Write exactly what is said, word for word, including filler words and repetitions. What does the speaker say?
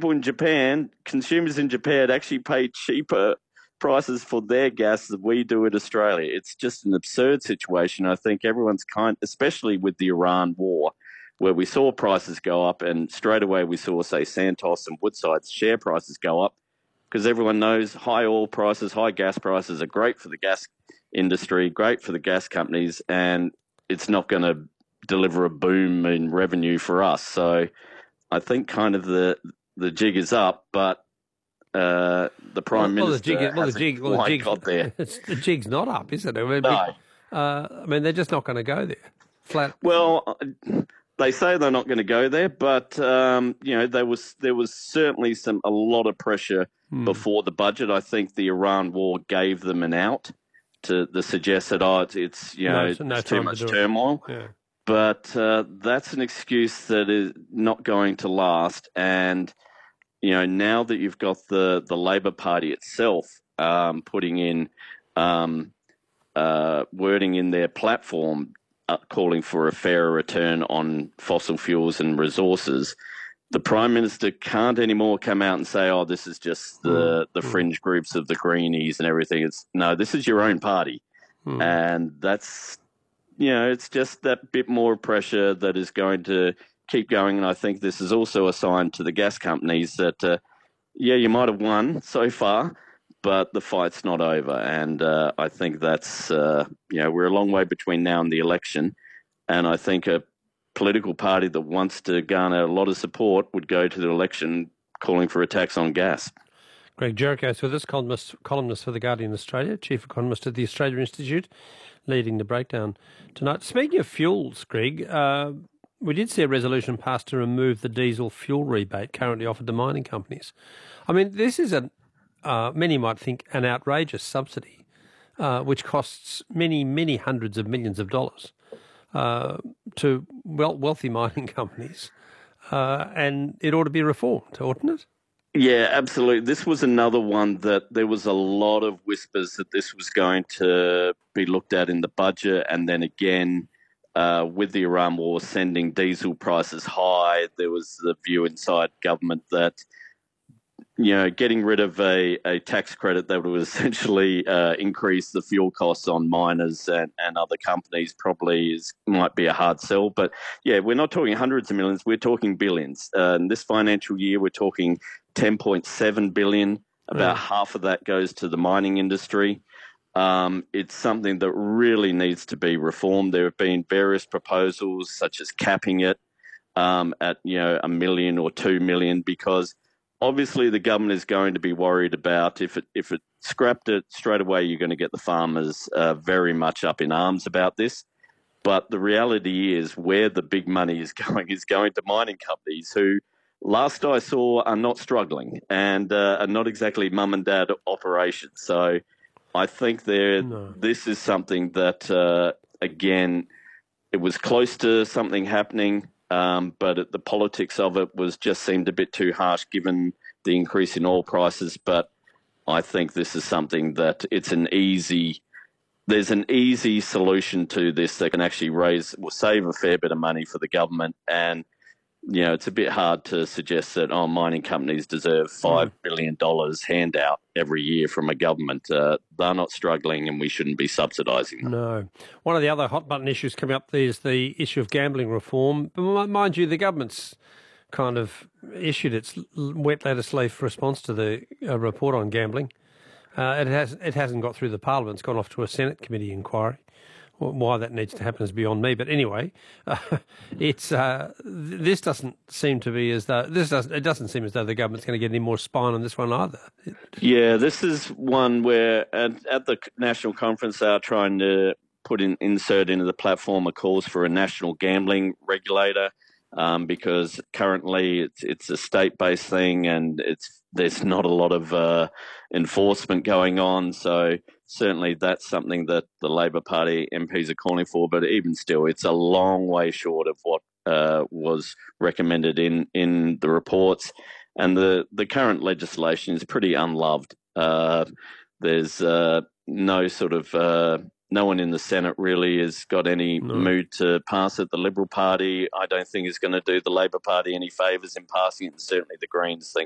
people in Japan, consumers in Japan, actually pay cheaper prices for their gas than we do in Australia. It's just an absurd situation. I think everyone's kind, especially with the Iran war, where we saw prices go up and straight away we saw, say, Santos and Woodside's share prices go up because everyone knows high oil prices, high gas prices are great for the gas industry, great for the gas companies, and it's not going to deliver a boom in revenue for us. So I think kind of the the jig is up, but uh, the Prime well, Minister well, the jig, well, the hasn't jig, well, the quite jig's, got there. the jig's not up, is it? I mean, No. uh, I mean, they're just not going to go there. Flat. Well, they say they're not going to go there, but um, you know, there was there was certainly some a lot of pressure hmm. before the budget. I think the Iran war gave them an out to the suggest that oh, it's, it's you know, no, no it's too much to turmoil. Yeah. But uh, that's an excuse that is not going to last. And you know, now that you've got the the Labor Party itself um, putting in um, uh, wording in their platform. Uh, calling for a fairer return on fossil fuels and resources, the Prime Minister can't anymore come out and say, oh, this is just the, the fringe groups of the Greenies and everything. It's no, this is your own party. Mm. And that's, you know, it's just that bit more pressure that is going to keep going. And I think this is also a sign to the gas companies that, uh, yeah, you might have won so far, but the fight's not over, and uh, I think that's, uh, you know, we're a long way between now and the election, and I think a political party that wants to garner a lot of support would go to the election calling for a tax on gas. Greg Jericho's with us, columnist, columnist for The Guardian Australia, chief economist at the Australia Institute, leading the breakdown tonight. Speaking of fuels, Greg, uh, we did see a resolution passed to remove the diesel fuel rebate currently offered to mining companies. I mean, this is a Uh, many might think an outrageous subsidy, uh, which costs many, many hundreds of millions of dollars uh, to well, wealthy mining companies, uh, and it ought to be reformed, oughtn't it? Yeah, absolutely. This was another one that there was a lot of whispers that this was going to be looked at in the budget, and then again, uh, with the Iran war sending diesel prices high, there was the view inside government that you know, getting rid of a, a tax credit that would essentially uh, increase the fuel costs on miners and, and other companies probably is might be a hard sell. But, yeah, we're not talking hundreds of millions. We're talking billions. Uh, in this financial year, we're talking ten point seven billion dollars. About mm. half of that goes to the mining industry. Um, it's something that really needs to be reformed. There have been various proposals such as capping it um, at, you know, a million or two million because obviously, the government is going to be worried about if it if it scrapped it straight away, you're going to get the farmers uh, very much up in arms about this. But the reality is where the big money is going is going to mining companies who, last I saw, are not struggling and uh, are not exactly mum and dad operations. So I think there no. this is something that, uh, again, it was close to something happening. Um, but it, the politics of it was just seemed a bit too harsh given the increase in oil prices. But I think this is something that it's an easy, there's an easy solution to this that can actually raise, will save a fair bit of money for the government. And, you know, it's a bit hard to suggest that, oh, mining companies deserve five mm. billion dollars handout every year from a government. Uh, they're not struggling and we shouldn't be subsidising them. No. One of the other hot button issues coming up is the issue of gambling reform. But mind you, the government's kind of issued its wet lettuce leaf response to the uh, report on gambling. Uh, it, has, it hasn't got through the Parliament. It's gone off to a Senate committee inquiry. Why that needs to happen is beyond me. But anyway, uh, it's uh, this doesn't seem to be as though this doesn't. It doesn't seem as though the government's going to get any more spine on this one either. Yeah, this is one where at, at the national conference they are trying to put in insert into the platform a calls for a national gambling regulator um, because currently it's it's a state-based thing and it's there's not a lot of uh, enforcement going on. So. Certainly that's something that the Labor Party M Ps are calling for, but even still, it's a long way short of what uh, was recommended in, in the reports. And the, the current legislation is pretty unloved. Uh, there's uh, no sort of, uh, no one in the Senate really has got any no. mood to pass it. The Liberal Party, I don't think, is going to do the Labor Party any favours in passing it, and certainly the Greens think